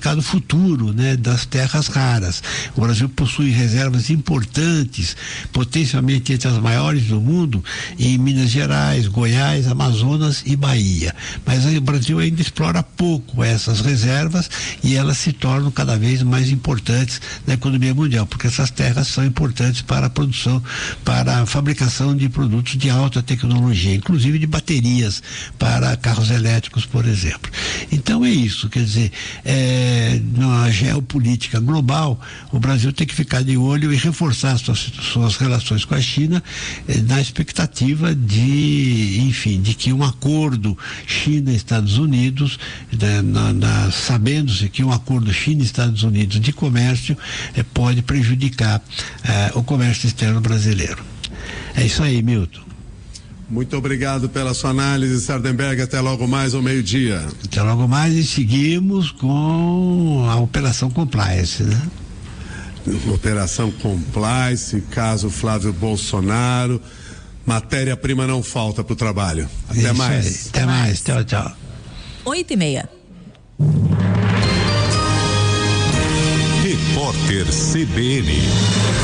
mercado futuro, né, das terras raras. O Brasil possui reservas importantes, potencialmente entre as maiores do mundo, em Minas Gerais, Goiás, Amazonas e Bahia. Mas aí o Brasil ainda explora pouco essas reservas e elas se tornam cada vez mais importantes na economia mundial, porque essas terras são importantes para a produção, para a fabricação de produtos de alta tecnologia, inclusive de baterias para carros elétricos, por exemplo. Então é isso, quer dizer, na geopolítica global, o Brasil tem que ficar de olho e reforçar suas relações com a China, na expectativa de que um acordo China-Estados Unidos, sabendo-se que um acordo China-Estados Unidos de comércio pode prejudicar o comércio externo brasileiro. É isso aí, Milton. Muito obrigado pela sua análise, Sardenberg. Até logo mais ao meio-dia. Até logo mais, e seguimos com a Operação Compliance, né? Operação Compliance, caso Flávio Bolsonaro. Matéria-prima não falta para o trabalho. Até mais. Aí. Até mais. Tchau, tchau. 8:30. Repórter CBN.